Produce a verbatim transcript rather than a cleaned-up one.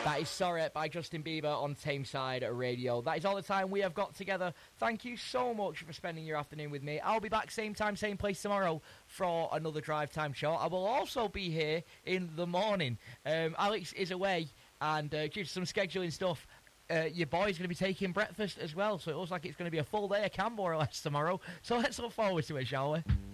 That is Sorry by Justin Bieber on Tameside Radio. That is all the time we have got together. Thank you so much for spending your afternoon with me. I'll be back same time, same place tomorrow for another Drive Time show. I will also be here in the morning. Um, Alex is away, and uh, due to some scheduling stuff, uh, your boy's going to be taking breakfast as well. So it looks like it's going to be a full day of Cam more or less tomorrow. So let's look forward to it, shall we?